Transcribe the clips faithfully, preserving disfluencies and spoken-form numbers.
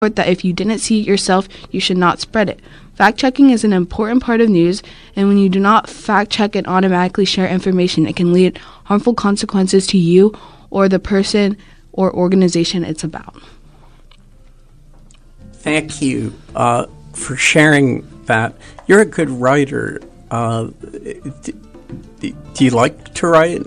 that if you didn't see it yourself, you should not spread it. Fact-checking is an important part of news, and when you do not fact-check and automatically share information, it can lead harmful consequences to you or the person or organization it's about. Thank you uh, for sharing that. You're a good writer. Uh, do, do you like to write?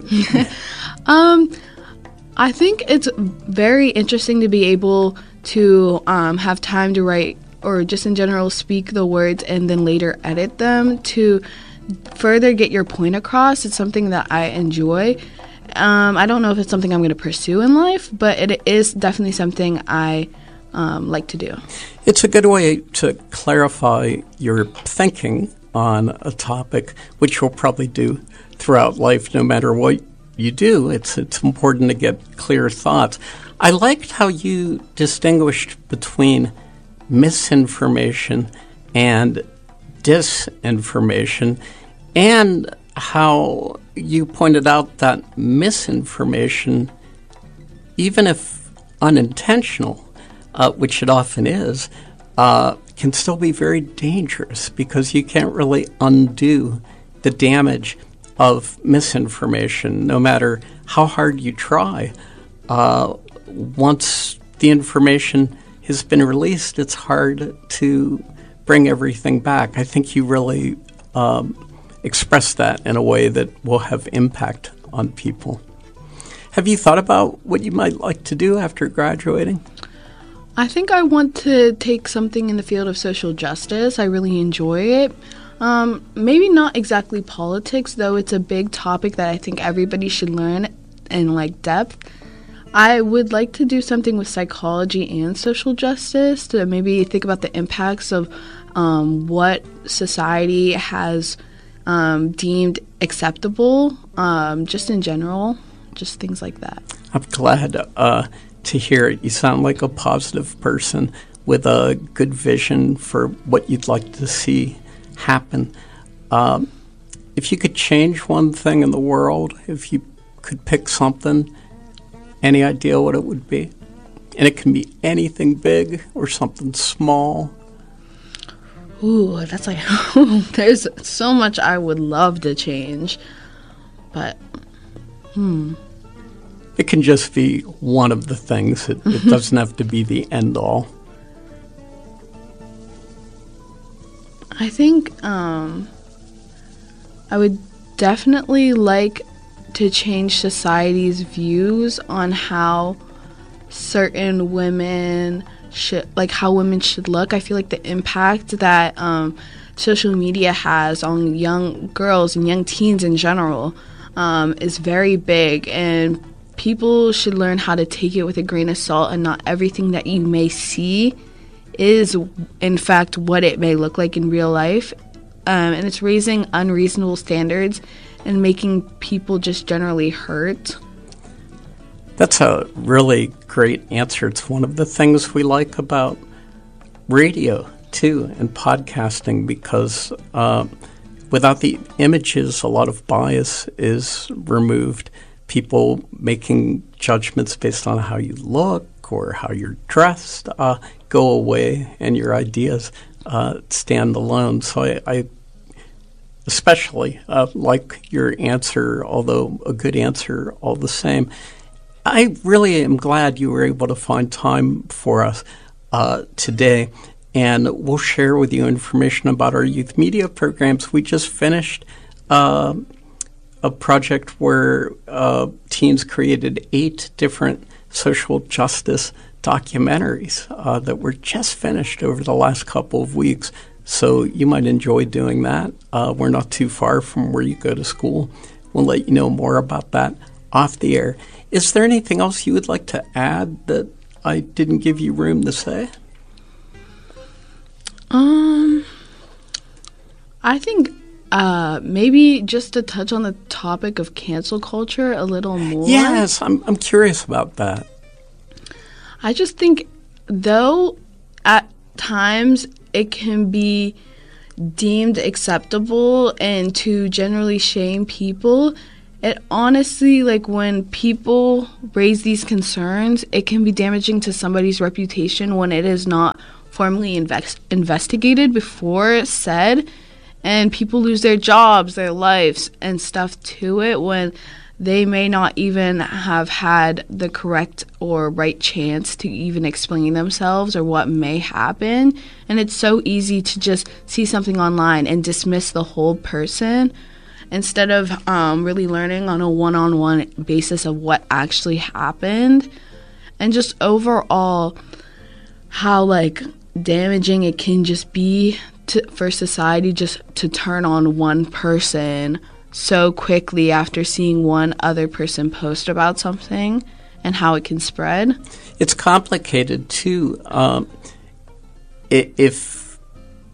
um, I think it's very interesting to be able to um, have time to write, or just in general speak the words and then later edit them to further get your point across. It's something that I enjoy. Um, I don't know if it's something I'm going to pursue in life, but it is definitely something I um, like to do. It's a good way to clarify your thinking on a topic, which you'll probably do throughout life no matter what you do. It's, it's important to get clear thoughts. I liked how you distinguished between misinformation and disinformation, and how you pointed out that misinformation, even if unintentional, uh, which it often is, uh, can still be very dangerous because you can't really undo the damage of misinformation, no matter how hard you try. Uh, once the information has been released, it's hard to bring everything back. I think you really um, express that in a way that will have impact on people. Have you thought about what you might like to do after graduating? I think I want to take something in the field of social justice. I really enjoy it. Um, maybe not exactly politics, though it's a big topic that I think everybody should learn in like depth. I would like to do something with psychology and social justice to maybe think about the impacts of um, what society has um, deemed acceptable, um, just in general, just things like that. I'm glad uh, to hear it. You sound like a positive person with a good vision for what you'd like to see happen. Um, if you could change one thing in the world, if you could pick something, any idea what it would be? And it can be anything big or something small. Ooh, that's like, there's so much I would love to change. But, hmm. It can just be one of the things. It, it doesn't have to be the end all. I think um, I would definitely like to change society's views on how certain women should, like how women should look. I feel like the impact that um, social media has on young girls and young teens in general um, is very big, and people should learn how to take it with a grain of salt, and not everything that you may see is in fact what it may look like in real life. Um, and it's raising unreasonable standards and making people just generally hurt. That's a really great answer. It's one of the things we like about radio, too, and podcasting, because uh, without the images, a lot of bias is removed. People making judgments based on how you look or how you're dressed uh, go away, and your ideas uh, stand alone. So I, I especially uh, like your answer, although a good answer all the same. I really am glad you were able to find time for us uh, today, and we'll share with you information about our youth media programs. We just finished uh, a project where uh, teens created eight different social justice documentaries uh, that were just finished over the last couple of weeks. So you might enjoy doing that. Uh, we're not too far from where you go to school. We'll let you know more about that off the air. Is there anything else you would like to add that I didn't give you room to say? Um, I think uh, maybe just to touch on the topic of cancel culture a little more. Yes, I'm I'm curious about that. I just think, though, at times it can be deemed acceptable and to generally shame people, it honestly, like, when people raise these concerns, it can be damaging to somebody's reputation when it is not formally invest- investigated before said, and people lose their jobs, their lives, and stuff to it when they may not even have had the correct or right chance to even explain themselves or what may happen. And it's so easy to just see something online and dismiss the whole person instead of um, really learning on a one-on-one basis of what actually happened. And just overall, how, like, damaging it can just be to, for society just to turn on one person so quickly after seeing one other person post about something, and how it can spread. It's complicated too. Um, if,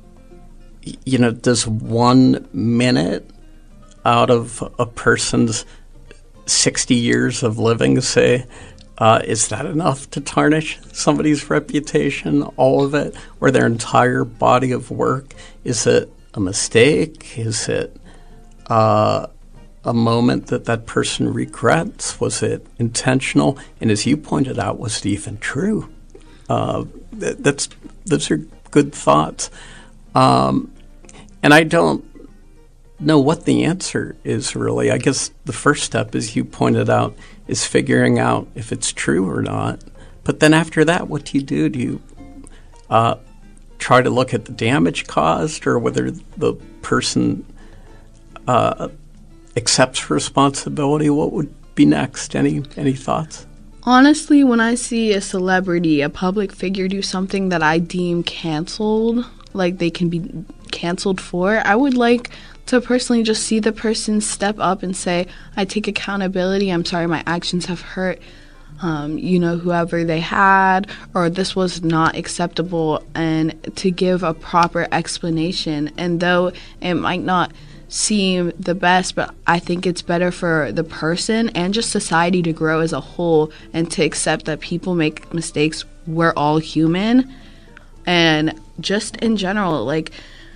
you know, does one minute out of a person's sixty years of living, say, uh, is that enough to tarnish somebody's reputation, all of it, or their entire body of work? Is it a mistake? Is it Uh, a moment that that person regrets? Was it intentional? And as you pointed out, was it even true? Uh, th- that's those are good thoughts. Um, and I don't know what the answer is, really. I guess the first step, as you pointed out, is figuring out if it's true or not. But then after that, what do you do? Do you uh, try to look at the damage caused, or whether the person Uh, accepts responsibility? What would be next? Any any thoughts? Honestly, when I see a celebrity, a public figure, do something that I deem canceled, like they can be canceled for, I would like to personally just see the person step up and say, I take accountability, I'm sorry my actions have hurt, um, you know, whoever they had, or this was not acceptable, and to give a proper explanation. And though it might not seem the best, but I think it's better for the person and just society to grow as a whole, and to accept that people make mistakes. We're all human, and just in general, like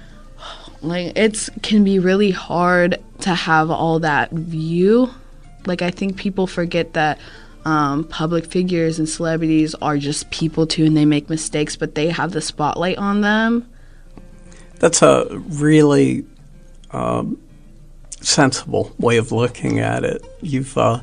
like it's can be really hard to have all that view. Like, I think people forget that um, public figures and celebrities are just people too, and they make mistakes, but they have the spotlight on them. That's a really Um, sensible way of looking at it. You've uh,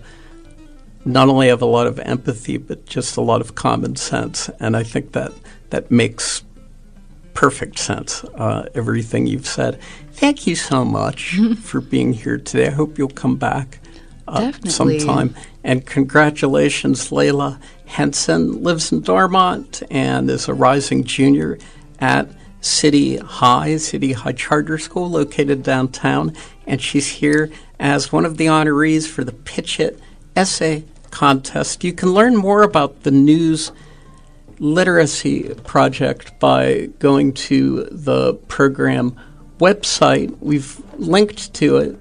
not only have a lot of empathy, but just a lot of common sense, and I think that that makes perfect sense, uh, everything you've said. Thank you so much for being here today. I hope you'll come back uh, sometime. And congratulations, Layla Henson lives in Dormont and is a rising junior at City High, City High Charter School, located downtown, and she's here as one of the honorees for the Pitch It Essay Contest. You can learn more about the News Literacy Project by going to the program website. We've linked to it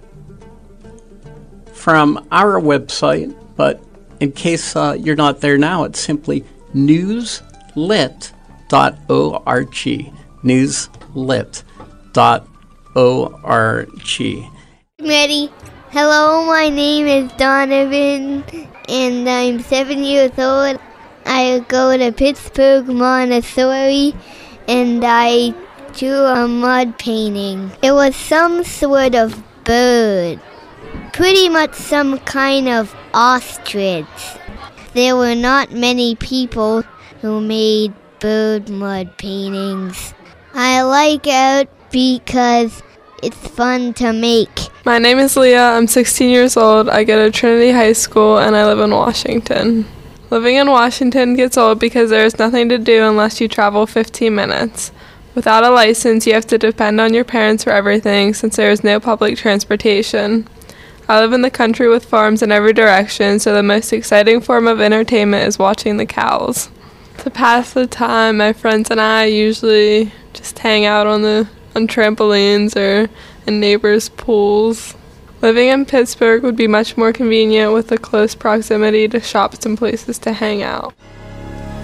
from our website, but in case uh, you're not there now, it's simply newslit dot org. newslit dot org. Ready? Hello, my name is Donovan, and I'm seven years old. I go to Pittsburgh Montessori, and I drew a mud painting. It was some sort of bird, pretty much some kind of ostrich. There were not many people who made bird mud paintings. I like it because it's fun to make. My name is Leah. I'm sixteen years old. I go to Trinity High School, and I live in Washington. Living in Washington gets old because there is nothing to do unless you travel fifteen minutes. Without a license, you have to depend on your parents for everything since there is no public transportation. I live in the country with farms in every direction, so the most exciting form of entertainment is watching the cows. To pass the time, my friends and I usually just hang out on the on trampolines or in neighbors' pools. Living in Pittsburgh would be much more convenient with the close proximity to shops and places to hang out.